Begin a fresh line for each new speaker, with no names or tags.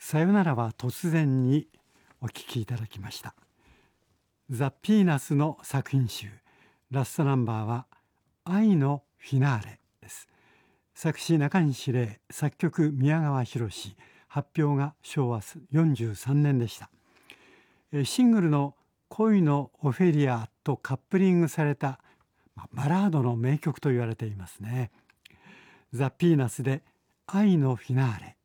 さよならは突然にお聴きいただきました。ザ・ピーナスの作品集、ラストナンバーは愛のフィナーレです。作詞中西礼、作曲宮川博、発表が昭和43年でした。シングルの恋のオフェリアとカップリングされたバラードの名曲と言われていますね。ザ・ピーナスで愛のフィナーレ。